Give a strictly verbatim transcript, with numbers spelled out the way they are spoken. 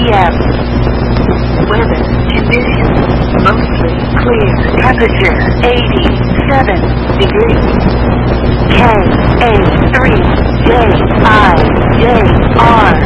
m Weather conditions. Mostly clear. Temperature eighty-seven degrees. K A three J I J R